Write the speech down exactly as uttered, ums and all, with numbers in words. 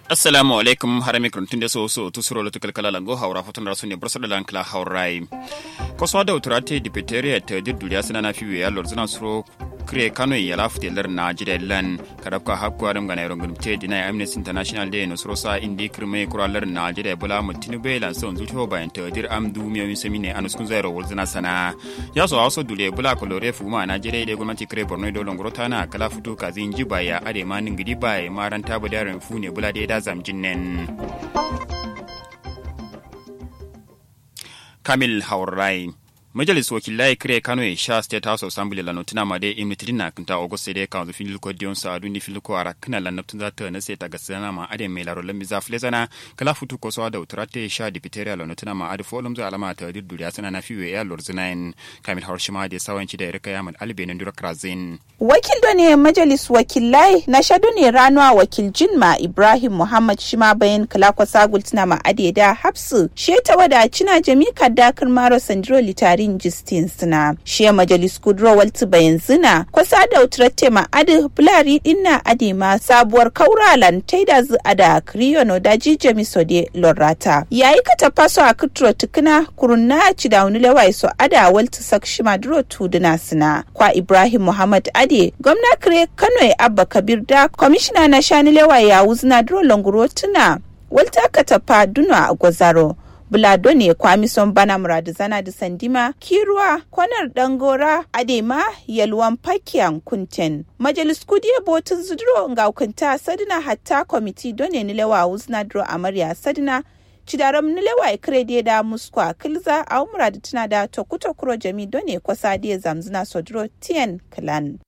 Assalamu alaikum harami kurntun da so so tusuro lo tukal kala lango haura fotun rasu ne bursa da lankla haurai koso da uturate dipiteria ta duduriya sana na fiwe ya lorzuna suro kre kano ya lafte lar na jidelan kadabka hakku adam ga nairon gumte dina Amnesty International day no suro sa indi kirme kuralar na jide bula mutinu be lan son zuto bayan ta dir amdu miyo semine anuskun zairo wolzuna sana ya so also dule bula kolore fuma na jide de gwamnati kre borno do longorota na kala futu kazin jibaya ade manin gidi bai maranta budarin fune bula da zamjinen Kamil Haurai Majalis wakilai kire Kano e Sha State House of Assembly la notina made imnitrina kanta August de Council fil ko dion sa adu ni fil ko ara kana la notun za ta na sai ta gasana ma ade mai laro lambi za flezana kala futu ko so da utrate Sha dipiteria la notina ma ade folum za alama ta duduriya sana na fiwe ya lorzinain Kamil Haushima de sawanci da Erika Yaman Albenin Dura Krazin Wakil da ne majalis wakilai na shadu ne ranuwa wakil Jinma Ibrahim Muhammad Shima bayan kala ko sagul tuna ma ade da Hafsu sheta wada cina Jamika Dakar Maro Sandro Litari Justin suna shi majalis kudro walti bayan zina kwasa da utratte ma adi bulari dinna adi ma sabuwar kauralan taida zu ada kriyono da jijemi sode lorata yayi kata paso a kutro tukuna kurunna ci da wani lawai so ada walti sakshima duro tuduna suna kwa Ibrahim Muhammad adi gwamna kire Kano e Abba Kabir da commissioner na shani lawai ya wuzna duro longuro tuna walta kata pa duna a gwazaro Bulado ne kwamison bana muradu zana da sandima kirwa kwanar dangora adema yalwan pakiyan kunten majalis kudiye botun zudro nga hukunta sadina hatta komiti done nilewa uzna dro amarya sadina cidaram nilewa ikrede da muskwa kilza a muradu tana da tokuto kuro jami done kwasa da zamzina sodro tien klan